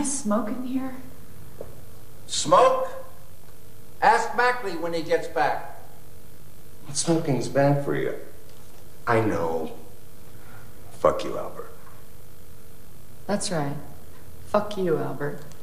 I smoke in here? Smoke? Ask Mackley when he gets back. Smoking's bad for you. I know. Fuck you, Albert. That's right. Fuck you, Albert.